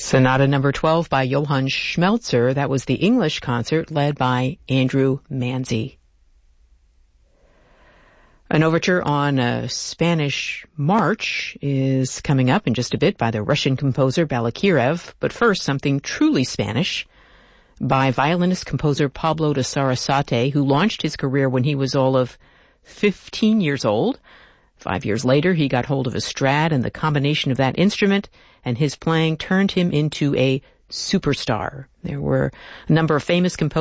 Sonata number 12 by Johann Schmelzer. That was the English concert led by Andrew Manzi. An overture on a Spanish march is coming up in just a bit by the Russian composer Balakirev. But first, something truly Spanish by violinist-composer Pablo de Sarasate, who launched his career when he was all of 15 years old. 5 years later, he got hold of a Strad and the combination of that instrument, and his playing turned him into a superstar. There were a number of famous composers